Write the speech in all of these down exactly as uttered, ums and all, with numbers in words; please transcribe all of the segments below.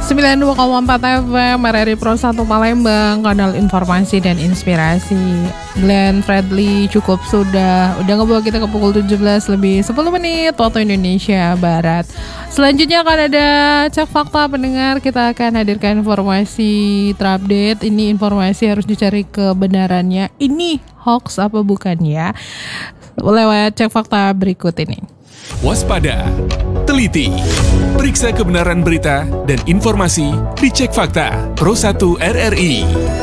sembilan puluh dua koma empat F M R R I Pro satu Palembang, kanal informasi dan inspirasi. Glenn Fredly cukup sudah Udah ngebawa kita ke pukul tujuh belas lebih sepuluh menit waktu Indonesia Barat. Selanjutnya akan ada Cek Fakta pendengar. Kita akan hadirkan informasi terupdate. Ini informasi harus dicari kebenarannya. Ini hoax apa bukan ya, lewat Cek Fakta berikut ini. Waspada, teliti, periksa kebenaran berita dan informasi di Cek Fakta Pro satu R R I.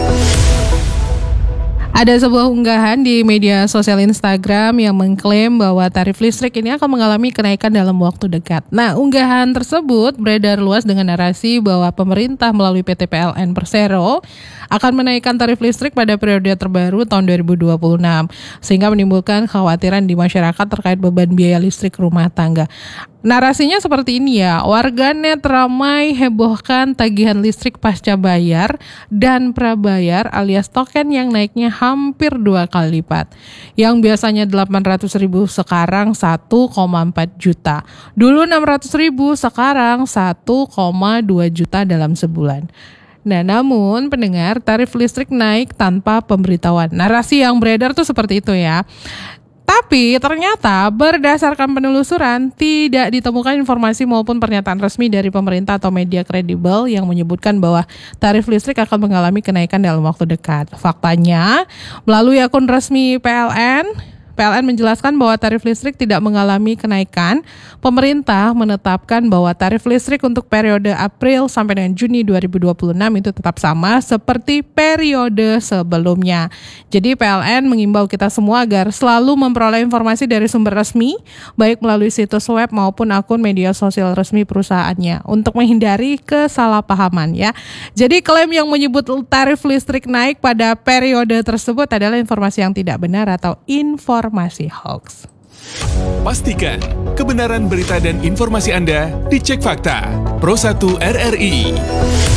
Ada sebuah unggahan di media sosial Instagram yang mengklaim bahwa tarif listrik ini akan mengalami kenaikan dalam waktu dekat. Nah, unggahan tersebut beredar luas dengan narasi bahwa pemerintah melalui P T P L N Persero akan menaikkan tarif listrik pada periode terbaru tahun dua ribu dua puluh enam, sehingga menimbulkan kekhawatiran di masyarakat terkait beban biaya listrik rumah tangga. Narasinya seperti ini ya, warganet ramai hebohkan tagihan listrik pasca bayar dan prabayar alias token yang naiknya hampir dua kali lipat. Yang biasanya delapan ratus ribu sekarang satu koma empat juta. Dulu enam ratus ribu sekarang satu koma dua juta dalam sebulan. Nah, namun pendengar, tarif listrik naik tanpa pemberitahuan. Narasi yang beredar tuh seperti itu ya. Tapi ternyata berdasarkan penelusuran tidak ditemukan informasi maupun pernyataan resmi dari pemerintah atau media kredibel yang menyebutkan bahwa tarif listrik akan mengalami kenaikan dalam waktu dekat. Faktanya, melalui akun resmi P L N, P L N menjelaskan bahwa tarif listrik tidak mengalami kenaikan. Pemerintah menetapkan bahwa tarif listrik untuk periode April sampai dengan Juni dua ribu dua puluh enam itu tetap sama seperti periode sebelumnya. Jadi P L N mengimbau kita semua agar selalu memperoleh informasi dari sumber resmi, baik melalui situs web maupun akun media sosial resmi perusahaannya, untuk menghindari kesalahpahaman ya. Jadi klaim yang menyebut tarif listrik naik pada periode tersebut adalah informasi yang tidak benar atau informasi Informasi hoax. Pastikan kebenaran berita dan informasi Anda di Cek Fakta Pro satu R R I.